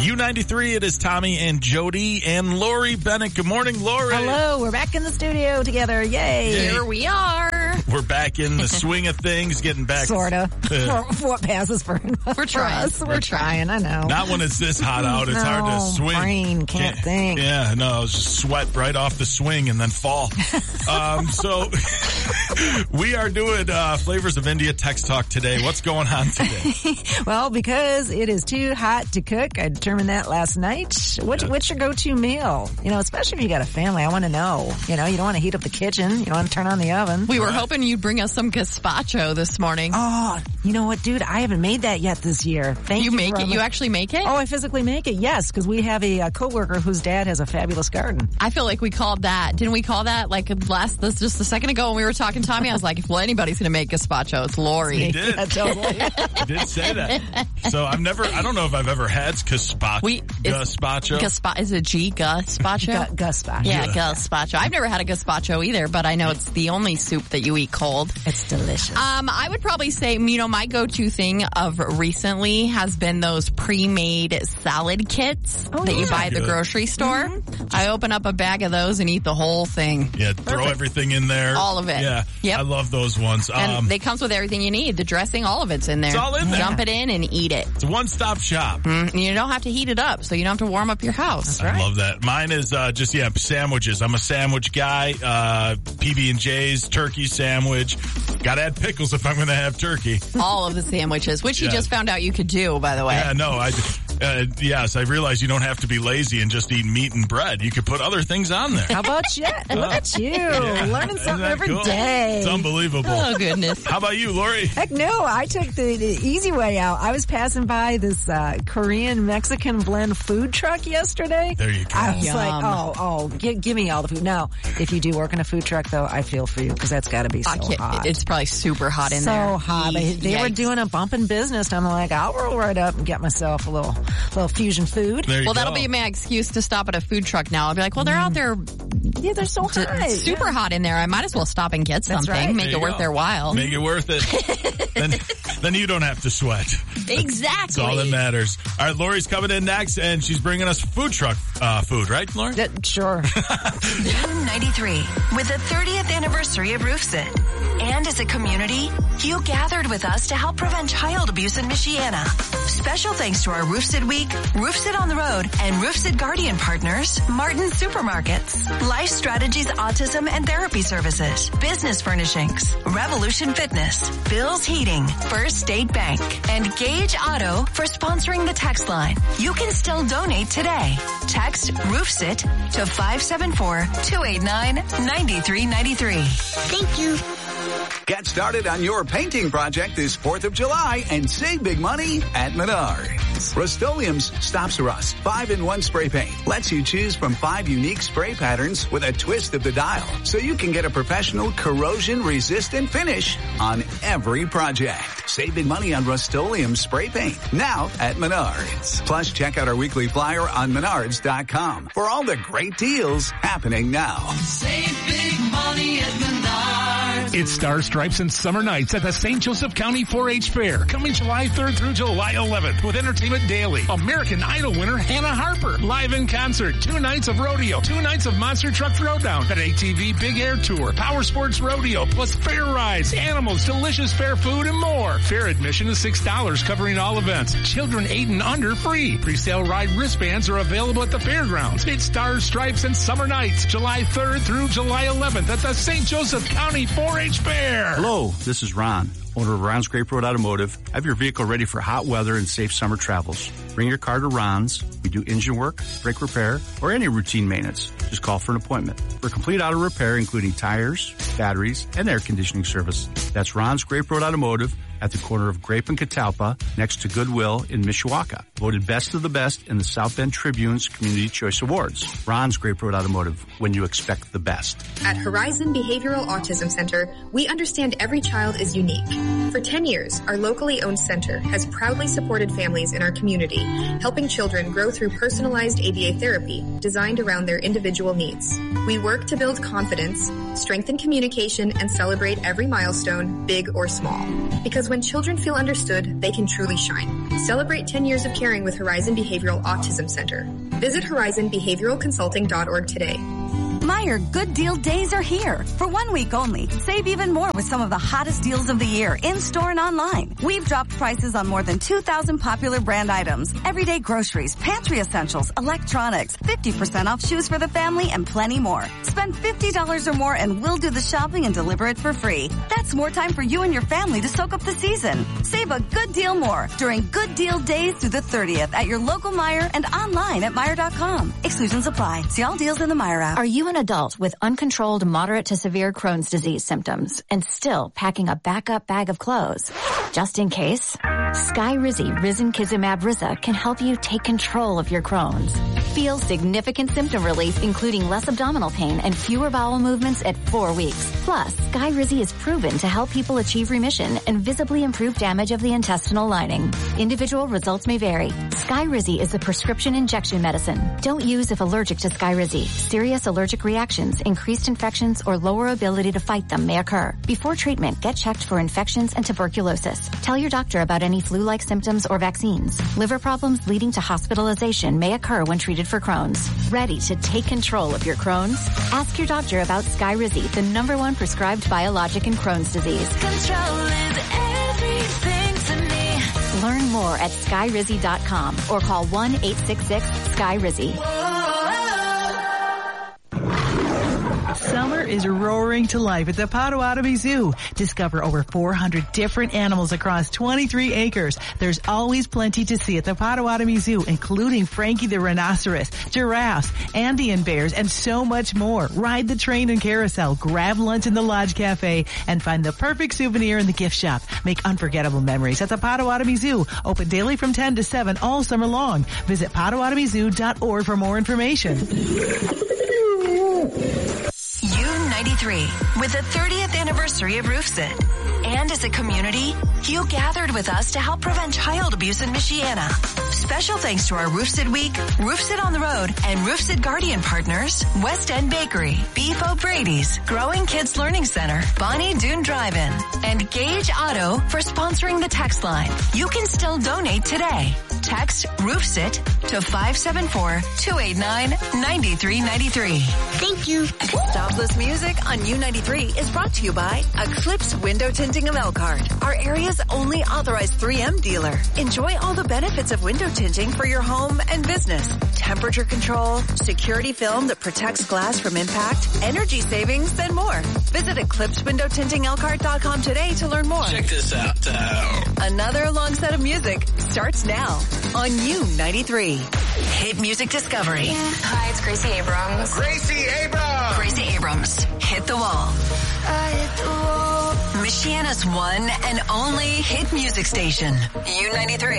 U93, it is Tommy and Jody and Lori Bennett. Good morning, Lori. Hello, we're back in the studio together. Yay. Here we are. We're back in the swing of things, getting back. Sort of. For what passes for We're trying. us. We're trying, I know. Not when it's this hot out. It's hard to swing. Brain can't think. Yeah, no, it's just sweat right off the swing and then fall. So we are doing Flavors of India Text Talk today. What's going on today? Well, because it is too hot to cook, I determined that last night. What's your go-to meal? You know, especially if you got a family, I want to know. You know, you don't want to heat up the kitchen. You don't want to turn on the oven. We were hoping you'd bring us some gazpacho this morning. Oh, you know what, dude? I haven't made that yet this year. Thank you. You make it? You actually make it? Oh, I physically make it, yes, because we have a coworker whose dad has a fabulous garden. I feel like we called that. Didn't we call that like just a second ago when we were talking to Tommy? I was like, if anybody's going to make gazpacho, it's Lori. You did. Yeah, totally. You did say that. So I don't know if I've ever had gazpacho. Is it gazpacho? Gazpacho. Yeah, gazpacho. I've never had a gazpacho either, but I know it's the only soup that you eat cold. It's delicious. I would probably say, you know, my go-to thing of recently has been those pre-made salad kits that you buy at the grocery store. Mm-hmm. I open up a bag of those and eat the whole thing. Yeah, throw everything in there. All of it. Yeah, yep. I love those ones. And they comes with everything you need. The dressing, all of it's in there. It's all in there. Dump it in and eat it. It's a one-stop shop. You don't have to heat it up, so you don't have to warm up your house. I love that. Mine is sandwiches. I'm a sandwich guy. PB&J's, turkey sandwich. Gotta add pickles if I'm going to have turkey. All of the sandwiches, which you just found out you could do, by the way. Yeah, no, yes, I realize you don't have to be lazy and just eat meat and bread. You could put other things on there. How about you? Look at you. Learning something every day. It's unbelievable. Oh, goodness. How about you, Lori? Heck no, I took the easy way out. I was passing by this Korean-Mexican blend food truck yesterday. There you go. I was like, give me all the food. Now, if you do work in a food truck, though, I feel for you because that's got to be so hot. It's probably super hot in there. there. So hot. They were doing a bumping business. I'm like, I'll roll right up and get myself a little fusion food. That'll be my excuse to stop at a food truck now. I'll be like, well, they're out there. Yeah, they're so hot. Super hot in there. I might as well stop and get something. Right. Make it worth their while. Make it worth it. then you don't have to sweat. Exactly. That's all that matters. All right, Lori's coming in next, and she's bringing us food truck food, right, Lori? Sure. June 93, with the 30th anniversary of RoofSit. And as a community, you gathered with us to help prevent child abuse in Michiana. Special thanks to our RoofSit Week, RoofSit on the Road, and RoofSit Guardian partners, Martin Supermarkets, Life Strategies Autism and Therapy Services, Business Furnishings, Revolution Fitness, Bill's Heating, First State Bank, and Gage Auto for sponsoring the text line. You can still donate today. Text RoofSit to 574-289-9393. Thank you. Get started on your painting project this 4th of July and save big money at Menards. Rust-Oleum's Stops Rust 5-in-1 spray paint lets you choose from 5 unique spray patterns with a twist of the dial, so you can get a professional corrosion-resistant finish on every project. Save big money on Rust-Oleum spray paint now at Menards. Plus, check out our weekly flyer on Menards.com for all the great deals happening now. Save big money at Menards. It's Star Stripes and Summer Nights at the St. Joseph County 4-H Fair, coming July 3rd through July 11th with Entertainment Daily, American Idol winner Hannah Harper, live in concert, 2 nights of rodeo, 2 nights of Monster Truck Throwdown, an ATV Big Air Tour, Power Sports Rodeo, plus fair rides, animals, delicious fair food, and more. Fair admission is $6, covering all events. Children 8 and under free. Pre-sale ride wristbands are available at the fairgrounds. It's Star Stripes and Summer Nights, July 3rd through July 11th at the St. Joseph County 4-H Fair. Hello, this is Ron, owner of Ron's Grape Road Automotive. Have your vehicle ready for hot weather and safe summer travels. Bring your car to Ron's. We do engine work, brake repair, or any routine maintenance. Just call for an appointment. For complete auto repair, including tires, batteries, and air conditioning service. That's Ron's Grape Road Automotive at the corner of Grape and Catalpa, next to Goodwill in Mishawaka. Voted best of the best in the South Bend Tribune's Community Choice Awards. Ron's Grape Road Automotive, when you expect the best. At Horizon Behavioral Autism Center, we understand every child is unique. For 10 years, our locally owned center has proudly supported families in our community, helping children grow through personalized ABA therapy designed around their individual needs. We work to build confidence, strengthen communication, and celebrate every milestone, big or small. Because when children feel understood, they can truly shine. Celebrate 10 years of caring with Horizon Behavioral Autism Center. Visit horizonbehavioralconsulting.org today. Meijer Good Deal Days are here. For 1 week only, save even more with some of the hottest deals of the year in-store and online. We've dropped prices on more than 2,000 popular brand items, everyday groceries, pantry essentials, electronics, 50% off shoes for the family, and plenty more. Spend $50 or more and we'll do the shopping and deliver it for free. That's more time for you and your family to soak up the season. Save a good deal more during Good Deal Days through the 30th at your local Meijer and online at Meijer.com. Exclusions apply. See all deals in the Meijer app. Are you an adult with uncontrolled moderate to severe Crohn's disease symptoms and still packing a backup bag of clothes? Just in case, Skyrizi Risankizumab Riza can help you take control of your Crohn's. Feel significant symptom relief, including less abdominal pain and fewer bowel movements at 4 weeks. Plus, Skyrizi is proven to help people achieve remission and visibly improve damage of the intestinal lining. Individual results may vary. Skyrizi is a prescription injection medicine. Don't use if allergic to Skyrizi. Serious allergic reactions, increased infections, or lower ability to fight them may occur. Before treatment, get checked for infections and tuberculosis. Tell your doctor about any flu-like symptoms or vaccines. Liver problems leading to hospitalization may occur when treated for Crohn's. Ready to take control of your Crohn's? Ask your doctor about Skyrizi, the #1 prescribed biologic in Crohn's disease. Control is everything to me. Learn more at Skyrizi.com or call 1-866-SKYRIZI. Summer is roaring to life at the Potawatomi Zoo. Discover over 400 different animals across 23 acres. There's always plenty to see at the Potawatomi Zoo, including Frankie the rhinoceros, giraffes, Andean bears, and so much more. Ride the train and carousel, grab lunch in the Lodge Cafe, and find the perfect souvenir in the gift shop. Make unforgettable memories at the Potawatomi Zoo. Open daily from 10 to 7 all summer long. Visit PotawatomiZoo.org for more information. U93 with the 30th anniversary of RoofSit. And as a community, you gathered with us to help prevent child abuse in Michiana. Special thanks to our RoofSit Week, RoofSit on the Road, and RoofSit Guardian partners, West End Bakery, Beef O'Brady's, Growing Kids Learning Center, Bonnie Doon Drive-In, and Gage Auto for sponsoring the text line. You can still donate today. Text RoofSit to 574-289-9393. Thank you. Stopless Music on U93 is brought to you by Eclipse Window Tinting of Elkhart, our area's only authorized 3M dealer. Enjoy all the benefits of window tinting for your home and business. Temperature control, security film that protects glass from impact, energy savings, and more. Visit EclipseWindowTintingElkhart.com today to learn more. Check this out. Another long set of music starts now on U93. Hit Music Discovery. Hi, it's Gracie Abrams. Gracie Abrams. Hit the Wall. I hit the wall. Michiana's one and only hit music station. U93.